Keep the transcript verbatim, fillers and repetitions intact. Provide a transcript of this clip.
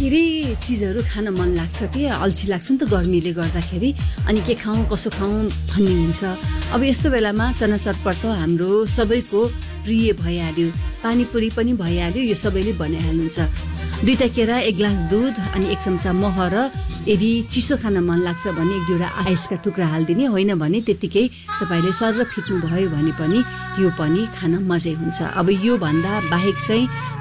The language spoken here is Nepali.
धेरै चिजहरू खान मन लाग्छ के अल्छी लाग्छ नि त गर्मीले गर्दाखेरि अनि के खाउँ कसो खाउँ भन्ने हुन्छ अब यस्तो बेलामा चना चटपट हाम्रो सबैको प्रिय भइहाल्यो पानीपुरी पनि भइहाल्यो यो सबैले बनाइहाल्नुहुन्छ दुईटा केरा एक ग्लास दुध अनि एक चम्चा मह र यदि चिसो खान मन लाग्छ भने एक दुईवटा आइसका टुक्रा हालिदिने होइन भने त्यतिकै तपाईँले सर फिट्नु भयो भने पनि त्यो पनि खान मजै हुन्छ अब यो भन्दा बाहेक चाहिँ